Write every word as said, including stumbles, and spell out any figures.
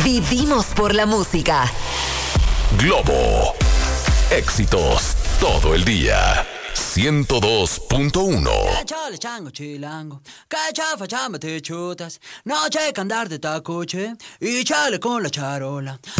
Vivimos por la música. Globo. Éxitos todo el día. ciento dos punto uno. Chale, chango, chilango. Cachafa, chamba, te chutas. Noche que andar de tacoche. Y chale con la charola.